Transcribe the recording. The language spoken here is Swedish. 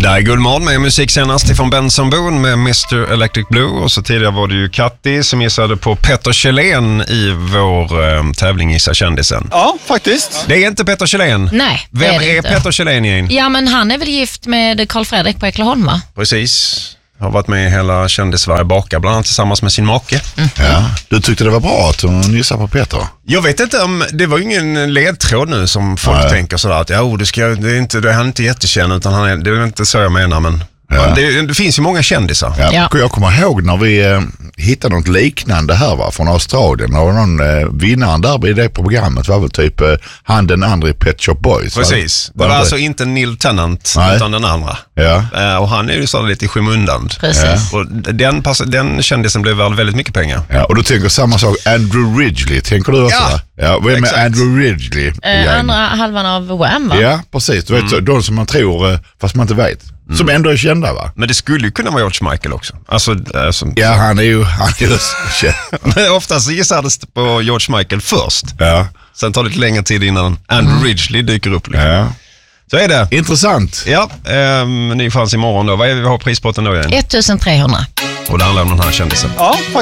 Där är Guldmorgon med musik senast ifrån Benson Boone med Mr. Electric Blue. Och så tidigare var det ju Katti som gissade på Petter Kjellén i vår tävling Gissa kändisen. Ja, faktiskt. Det är inte Petter Kjellén. Nej, Vem det är inte. Petter Kjellén igen? Ja, men han är väl gift med Carl Fredrik på Eklaholm, va? Precis. Har varit med i hela Kändis-Sverige bakar, bland annat tillsammans med sin make. Ja, du tyckte det var bra att hon gissade på Peter? Jag vet inte om, det var ju ingen ledtråd nu som folk tänker sådär att han är inte jättekänd utan det är inte så jag menar, men det finns ju många kändisar. Ja. Jag kommer ihåg när vi hittade något liknande här från Australien och någon vinnaren där i det programmet var väl typ han den andra i Pet Shop Boys. Precis, det var alltså inte Neil Tennant utan den andra. Ja. Och han är ju så lite i skymundan. Precis. Och den kändisen blev värd väldigt mycket pengar. Ja, och du tänker samma sak, Andrew Ridgeley, tänker du också? Ja, vad är med Andrew Ridgeley? Andra halvan av Wham, va? Ja, precis. Du vet, de som man tror, fast man inte vet. Som ändå är kända, va? Men det skulle ju kunna vara George Michael också. Ja, han är ju känd. Men oftast gissades det på George Michael först. Ja. Sen tar det lite längre tid innan Andrew Ridgeley dyker upp. Liksom. Ja. Så är det. Intressant. Ja, ny chans imorgon då. Vad är det vi har prispotten då igen? 1300. Och det handlar om den här kändisen. Ja,